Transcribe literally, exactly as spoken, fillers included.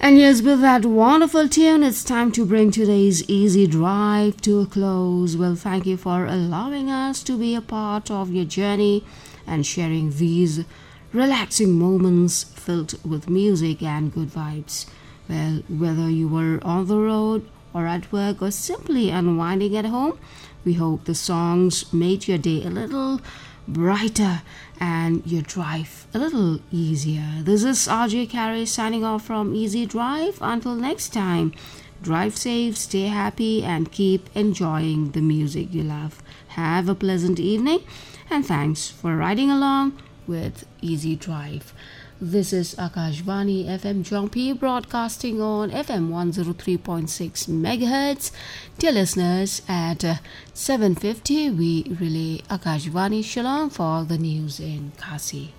And yes, with that wonderful tune, it's time to bring today's Easy Drive to a close. Well, thank you for allowing us to be a part of your journey and sharing these relaxing moments filled with music and good vibes. Well, whether you were on the road or at work or simply unwinding at home, we hope the songs made your day a little brighter and your drive a little easier. This is R J Carey signing off from Easy Drive. Until next time, drive safe, stay happy, and keep enjoying the music you love. Have a pleasant evening, and thanks for riding along with Easy Drive. This is Akashvani F M Jongpi broadcasting on F M one oh three point six megahertz. Dear listeners, at uh, seven fifty we relay Akashvani Shillong for the news in Khasi.